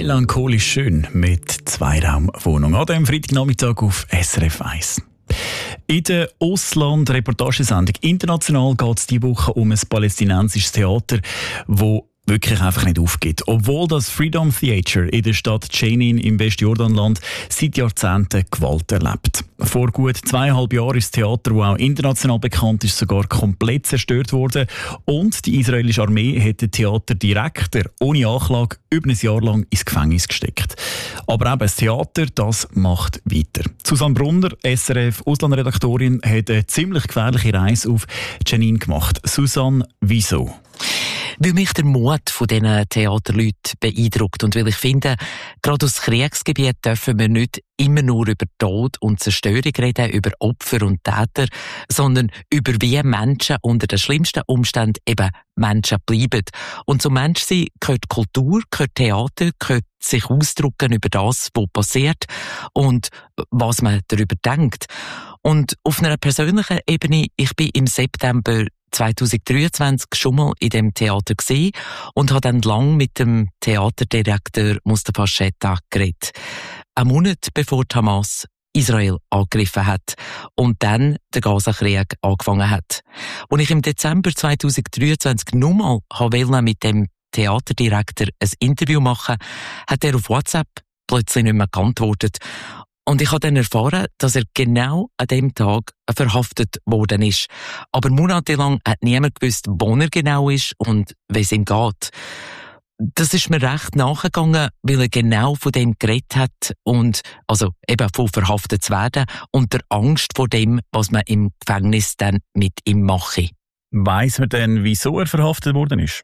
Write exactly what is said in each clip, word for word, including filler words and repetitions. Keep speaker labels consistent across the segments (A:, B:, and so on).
A: Melancholisch schön mit Zweiraumwohnung an diesem Freitagnachmittag auf S R F eins. In der Ausland-Reportagesendung «International» geht es diese Woche um ein palästinensisches Theater, das wirklich einfach nicht aufgeht. Obwohl das Freedom Theater in der Stadt Jenin im Westjordanland seit Jahrzehnten Gewalt erlebt. Vor gut zweieinhalb Jahren ist das Theater, das auch international bekannt ist, sogar komplett zerstört worden. Und die israelische Armee hat den Theaterdirektor ohne Anklage über ein Jahr lang ins Gefängnis gesteckt. Aber eben das Theater, das macht weiter. Susanne Brunner, S R F-Auslandredaktorin, hat eine ziemlich gefährliche Reise auf Jenin gemacht. Susanne, wieso?
B: Weil mich der Mut von diesen Theaterleuten beeindruckt und weil ich finde, gerade aus Kriegsgebiet dürfen wir nicht immer nur über Tod und Zerstörung reden, über Opfer und Täter, sondern über wie Menschen unter den schlimmsten Umständen eben Menschen bleiben. Und zum Menschsein gehört Kultur, gehört Theater, gehört sich ausdrücken über das, was passiert und was man darüber denkt. Und auf einer persönlichen Ebene, ich bin im September zweitausenddreiundzwanzig schon mal in dem Theater gesehen und habe dann lang mit dem Theaterdirektor Mustafa Shetta geredet. Einen Monat bevor die Hamas Israel angegriffen hat und dann der Gaza-Krieg angefangen hat. Als ich im Dezember zweitausenddreiundzwanzig nochmal mit dem Theaterdirektor ein Interview machen wollte, hat er auf WhatsApp plötzlich nicht mehr geantwortet. Und ich habe dann erfahren, dass er genau an dem Tag verhaftet worden ist. Aber monatelang hat niemand gewusst, wo er genau ist und wie es ihm geht. Das ist mir recht nachgegangen, weil er genau von dem geredet hat und, also eben von verhaftet zu werden und der Angst vor dem, was man im Gefängnis dann mit ihm mache.
A: Weiss man denn, wieso er verhaftet worden ist?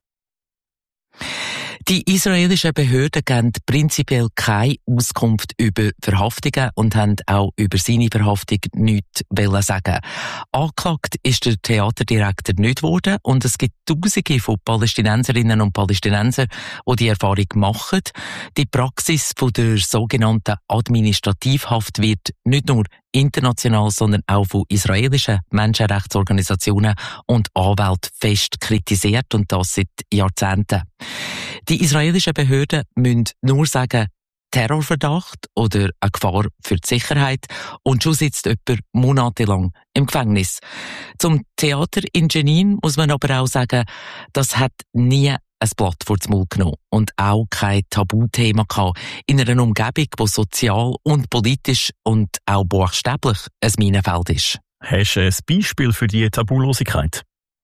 B: Die israelischen Behörden geben prinzipiell keine Auskunft über Verhaftungen und haben auch über seine Verhaftung nichts sagen. Angeklagt ist der Theaterdirektor nicht worden und es gibt Tausende von Palästinenserinnen und Palästinensern, die die Erfahrung machen. Die Praxis von der sogenannten Administrativhaft wird nicht nur international, sondern auch von israelischen Menschenrechtsorganisationen und Anwälten fest kritisiert und das seit Jahrzehnten. Die israelischen Behörden müssen nur sagen, Terrorverdacht oder eine Gefahr für die Sicherheit und schon sitzt jemand monatelang im Gefängnis. Zum Theater in Jenin muss man aber auch sagen, das hat nie ein Blatt vor den Mund genommen und auch kein Tabuthema gehabt in einer Umgebung, die sozial und politisch und auch buchstäblich ein Minenfeld ist.
A: Hast du ein Beispiel für diese Tabulosigkeit?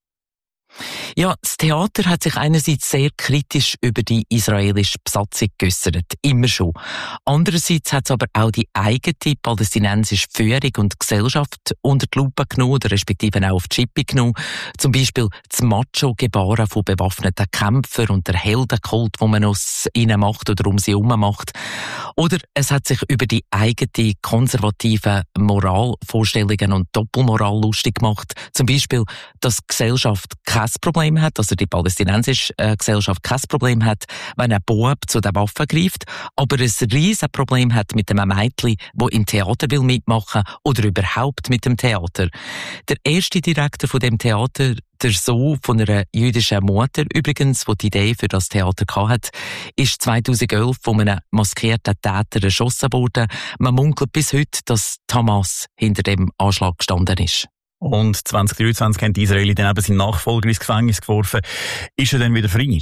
B: Ja, das Theater hat sich einerseits sehr kritisch über die israelische Besatzung geäussert, immer schon. Andererseits hat es aber auch die eigene palästinensische Führung und Gesellschaft unter die Lupe genommen, oder respektive auch auf die Schippe genommen. Zum Beispiel das Macho-Gebaren von bewaffneten Kämpfern und der Heldenkult, den man aus ihnen macht oder um sie herum macht. Oder es hat sich über die eigene konservative Moralvorstellungen und Doppelmoral lustig gemacht. Zum Beispiel, dass die Gesellschaft kein Problem hat, also die palästinensische äh, Gesellschaft kein Problem hat, wenn ein Bub zu den Waffen greift, aber ein riesen Problem hat mit einem Mädchen, das im Theater will mitmachen oder überhaupt mit dem Theater. Der erste Direktor von dem Theater, der Sohn von einer jüdischen Mutter übrigens, die die Idee für das Theater hatte, ist zweitausendelf von einem maskierten Täter erschossen worden. Man munkelt bis heute, dass die Hamas hinter dem Anschlag gestanden ist.
A: Und zwanzig dreiundzwanzig haben die Israelis dann eben seinen Nachfolger ins Gefängnis geworfen. Ist er dann wieder frei?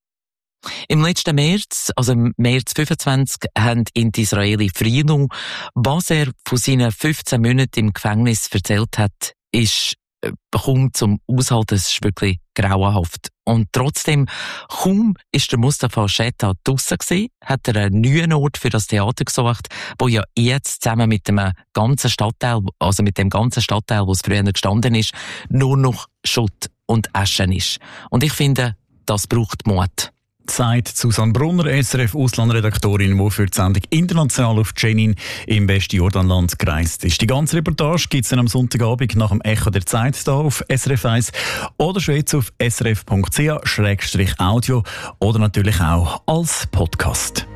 B: Im letzten März, also im März fünfundzwanzig, haben ihn die Israelis freigenommen. Was er von seinen fünfzehn Monaten im Gefängnis erzählt hat, ist kaum zum Aushalten, es ist wirklich grauenhaft. Und trotzdem, kaum ist der Mustafa Shetta draussen gewesen, hat er einen neuen Ort für das Theater gesucht, wo ja jetzt zusammen mit dem ganzen Stadtteil, also mit dem ganzen Stadtteil, wo es früher gestanden ist, nur noch Schutt und Asche ist. Und ich finde, das braucht Mut.
A: Sagt Susanne Brunner, S R F-Auslandredaktorin, die für die Sendung «International» auf Jenin im Westjordanland gereist ist. Die ganze Reportage gibt es dann am Sonntagabend nach dem Echo der Zeit hier auf S R F eins oder schon jetzt auf s r f punkt c h slash audio oder natürlich auch als Podcast.